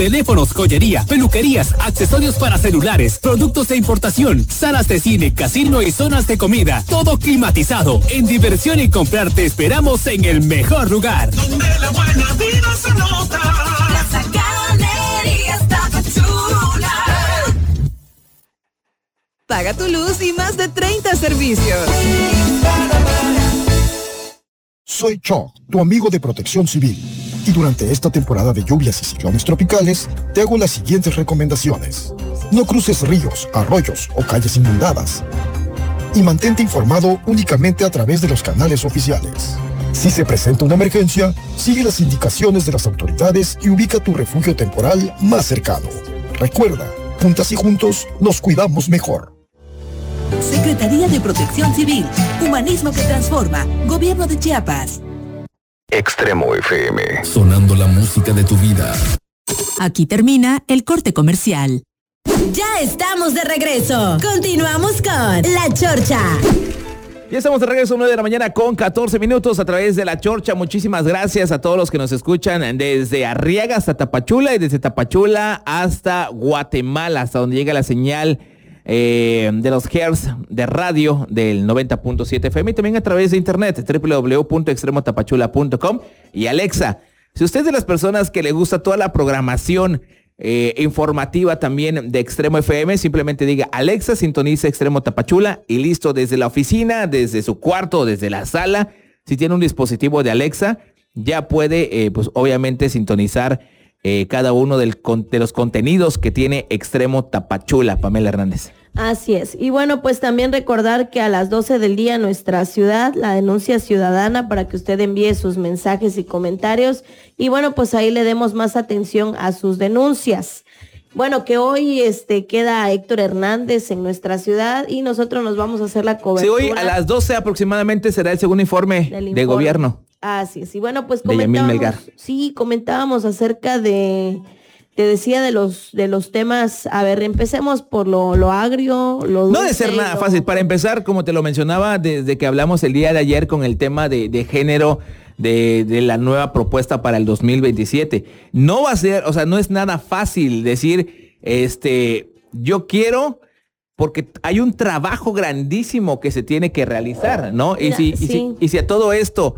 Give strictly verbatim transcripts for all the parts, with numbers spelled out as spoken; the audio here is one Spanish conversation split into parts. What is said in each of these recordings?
Teléfonos, joyería, peluquerías, accesorios para celulares, productos de importación, salas de cine, casino y zonas de comida. Todo climatizado. En diversión y comprar te esperamos en el mejor lugar. Donde la buena vida se nota. Plaza Galerías Tapachula. Paga tu luz y más de treinta servicios. Soy Cho, tu amigo de Protección Civil. Y durante esta temporada de lluvias y ciclones tropicales, te hago las siguientes recomendaciones. No cruces ríos, arroyos o calles inundadas. Y mantente informado únicamente a través de los canales oficiales. Si se presenta una emergencia, sigue las indicaciones de las autoridades y ubica tu refugio temporal más cercano. Recuerda, juntas y juntos nos cuidamos mejor. Secretaría de Protección Civil, Humanismo que Transforma, Gobierno de Chiapas. Extremo F M. Sonando la música de tu vida. Aquí termina el corte comercial. Ya estamos de regreso. Continuamos con La Chorcha. Ya estamos de regreso, nueve de la mañana con catorce minutos a través de La Chorcha. Muchísimas gracias a todos los que nos escuchan desde Arriaga hasta Tapachula y desde Tapachula hasta Guatemala, hasta donde llega la señal Eh, de los hertz de radio del noventa punto siete F M y también a través de internet doble u doble u doble u punto extremo tapachula punto com. Y Alexa, si usted es de las personas que le gusta toda la programación eh, informativa también de Extremo F M, simplemente diga Alexa, sintoniza Extremo Tapachula y listo, desde la oficina, desde su cuarto, desde la sala. Si tiene un dispositivo de Alexa, ya puede eh, pues obviamente sintonizar Eh, cada uno del, de los contenidos que tiene Extremo Tapachula. Pamela Hernández. Así es. Y bueno, pues también recordar que a las doce del día en nuestra ciudad, la denuncia ciudadana para que usted envíe sus mensajes y comentarios. Y bueno, pues ahí le demos más atención a sus denuncias. Bueno, que hoy este queda Héctor Hernández en nuestra ciudad y nosotros nos vamos a hacer la cobertura. Sí, hoy a las doce aproximadamente será el segundo informe, informe. de gobierno. Así es, y bueno, pues comentábamos, sí, comentábamos acerca de, te decía de los de los temas, a ver, empecemos por lo, lo agrio, lo dulce. No de ser nada lo... fácil, para empezar, como te lo mencionaba, desde que hablamos el día de ayer con el tema de, de género, de, de la nueva propuesta para el dos mil veintisiete. No va a ser, o sea, no es nada fácil decir, este, yo quiero... porque hay un trabajo grandísimo que se tiene que realizar, ¿no? Mira, y, si, sí. y, si, y si a todo esto...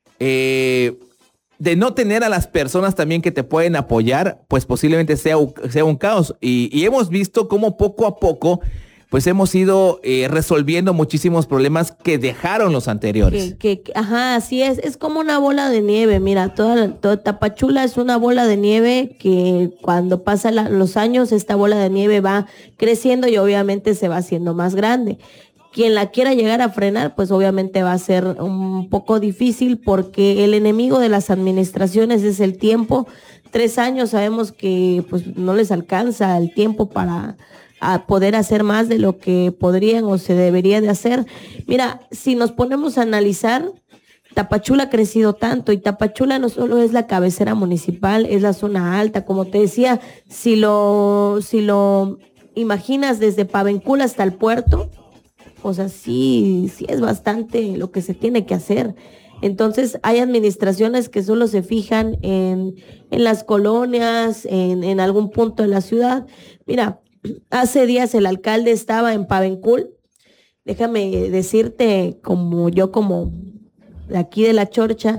Eh, de no tener a las personas también que te pueden apoyar, pues posiblemente sea, sea un caos. Y, y hemos visto cómo poco a poco, pues hemos ido eh, resolviendo muchísimos problemas que dejaron los anteriores. Que, que, ajá, así es. Es como una bola de nieve. Mira, toda, toda Tapachula es una bola de nieve que cuando pasan la, los años, esta bola de nieve va creciendo y obviamente se va haciendo más grande. Quien la quiera llegar a frenar, pues obviamente va a ser un poco difícil porque el enemigo de las administraciones es el tiempo. Tres años sabemos que pues no les alcanza el tiempo para a poder hacer más de lo que podrían o se debería de hacer. Mira, si nos ponemos a analizar, Tapachula ha crecido tanto y Tapachula no solo es la cabecera municipal, es la zona alta. Como te decía, si lo, si lo imaginas desde Pavencul hasta el puerto, o sea, sí, sí es bastante lo que se tiene que hacer. Entonces, hay administraciones que solo se fijan en, en las colonias, en, en algún punto de la ciudad. Mira, hace días el alcalde estaba en Pavencul. Déjame decirte, como yo como de aquí de La Chorcha,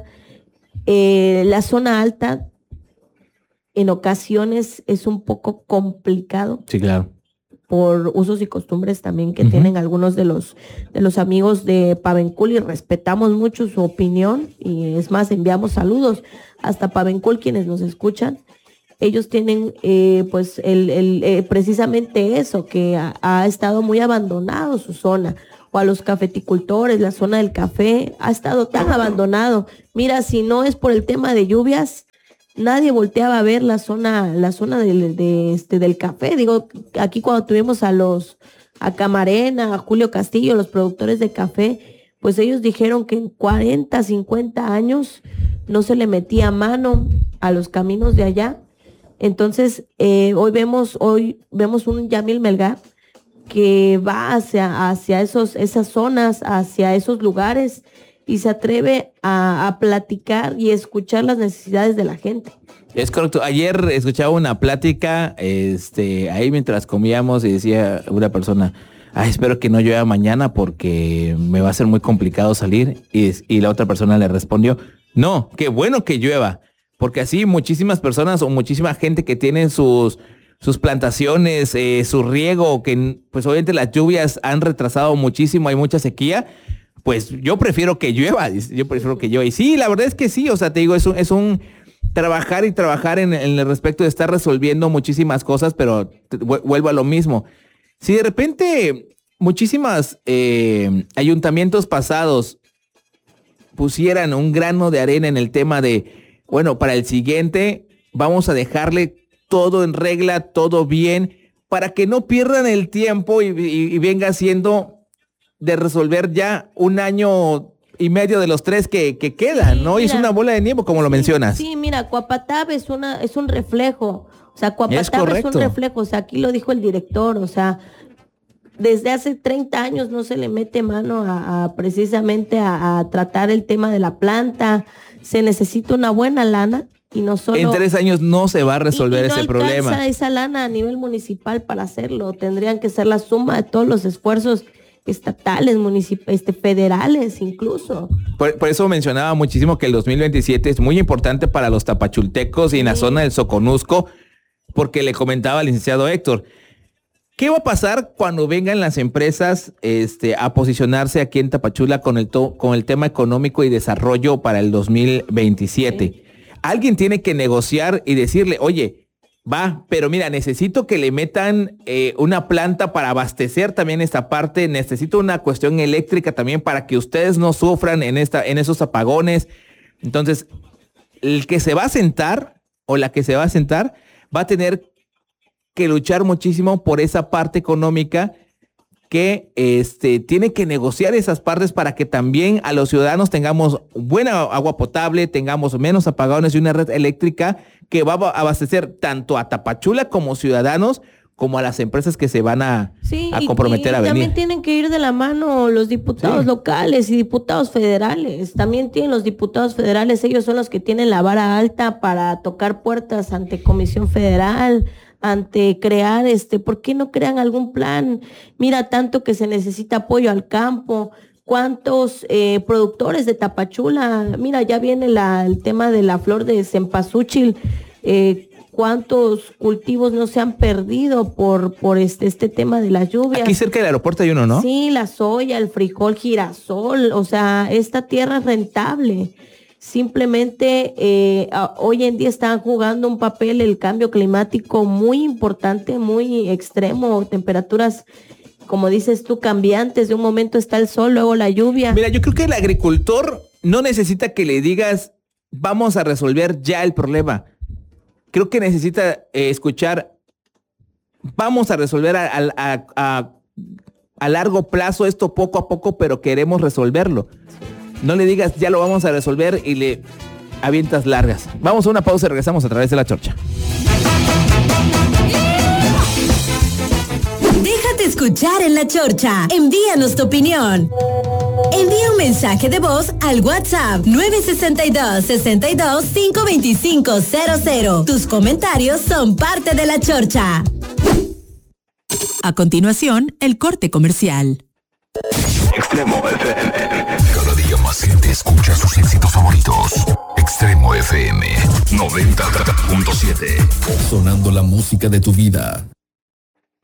eh, la zona alta en ocasiones es un poco complicado. Sí, claro. Por usos y costumbres también que uh-huh. tienen algunos de los de los amigos de Pavencul y respetamos mucho su opinión y es más, enviamos saludos hasta Pavencul quienes nos escuchan. Ellos tienen eh, pues el, el eh, precisamente eso, que ha, ha estado muy abandonado su zona, o a los cafeticultores, la zona del café ha estado tan abandonado. Mira, si no es por el tema de lluvias, nadie volteaba a ver la zona, la zona del, de este, del café. Digo, aquí cuando tuvimos a los, a Camarena, a Julio Castillo, los productores de café, pues ellos dijeron que en cuarenta, cincuenta años no se le metía mano a los caminos de allá. Entonces, eh, hoy vemos, hoy vemos un Yamil Melgar que va hacia, hacia esos, esas zonas, hacia esos lugares, y se atreve a, a platicar y escuchar las necesidades de la gente. Es correcto. Ayer escuchaba una plática, este, ahí mientras comíamos y decía una persona, ay, espero que no llueva mañana porque me va a ser muy complicado salir. Y, y la otra persona le respondió, no, qué bueno que llueva, porque así muchísimas personas o muchísima gente que tienen sus, sus plantaciones, eh, su riego, que pues obviamente las lluvias han retrasado muchísimo, hay mucha sequía, pues yo prefiero que llueva, yo prefiero que llueva. Y sí, la verdad es que sí, o sea, te digo, es un, es un trabajar y trabajar en, en el respecto de estar resolviendo muchísimas cosas, pero te, vuelvo a lo mismo. Si de repente muchísimas eh, ayuntamientos pasados pusieran un grano de arena en el tema de, bueno, para el siguiente vamos a dejarle todo en regla, todo bien, para que no pierdan el tiempo y, y, y venga siendo de resolver ya un año y medio de los tres que, que quedan, sí, ¿no? Y es una bola de nieve, como lo sí, mencionas. Sí, mira, Cuapatab es una es un reflejo. O sea, Cuapatab es, es un reflejo. O sea, aquí lo dijo el director. O sea, desde hace treinta años no se le mete mano a, a precisamente a, a tratar el tema de la planta. Se necesita una buena lana y no solo... En tres años no se va a resolver y, y no ese problema. Esa lana a nivel municipal para hacerlo. Tendrían que ser la suma de todos los esfuerzos estatales, municipales, este, federales incluso. Por, por eso mencionaba muchísimo que el dos mil veintisiete es muy importante para los tapachultecos y en sí. La zona del Soconusco, porque le comentaba al licenciado Héctor, ¿qué va a pasar cuando vengan las empresas este, a posicionarse aquí en Tapachula con el, to, con el tema económico y desarrollo para el dos mil veintisiete? Sí. Alguien tiene que negociar y decirle, oye, va, pero mira, necesito que le metan eh, una planta para abastecer también esta parte, necesito una cuestión eléctrica también para que ustedes no sufran en, esta, en esos apagones. Entonces, el que se va a sentar o la que se va a sentar va a tener que luchar muchísimo por esa parte económica que este, tiene que negociar esas partes para que también a los ciudadanos tengamos buena agua potable, tengamos menos apagones y una red eléctrica que va a abastecer tanto a Tapachula como ciudadanos, como a las empresas que se van a, sí, a comprometer y, y a venir. También tienen que ir de la mano los diputados sí. locales y diputados federales. También tienen los diputados federales, ellos son los que tienen la vara alta para tocar puertas ante Comisión Federal, ante crear, este, ¿por qué no crean algún plan? Mira, tanto que se necesita apoyo al campo. ¿Cuántos eh, productores de Tapachula? Mira, ya viene la, el tema de la flor de cempasúchil. Eh, ¿Cuántos cultivos no se han perdido por, por este, este tema de las lluvias? Aquí cerca del aeropuerto hay uno, ¿no? Sí, la soya, el frijol, girasol. O sea, esta tierra es rentable. Simplemente eh, a, hoy en día están jugando un papel el cambio climático muy importante, muy extremo, temperaturas, como dices tú, cambiantes, de un momento está el sol, luego la lluvia. Mira, yo creo que el agricultor no necesita que le digas, vamos a resolver ya el problema. Creo que necesita eh, escuchar, vamos a resolver a, a, a, a largo plazo esto poco a poco, pero queremos resolverlo. No le digas, ya lo vamos a resolver y le avientas largas. Vamos a una pausa y regresamos a través de La Chorcha. Déjate escuchar en La Chorcha. Envíanos tu opinión. Envía un mensaje de voz al WhatsApp nueve seis dos, seis dos, cinco dos cinco cero cero. Tus comentarios son parte de La Chorcha. A continuación, el corte comercial. Extremo F M. Cada día más gente escucha sus éxitos favoritos. Extremo F M noventa punto siete. Sonando la música de tu vida.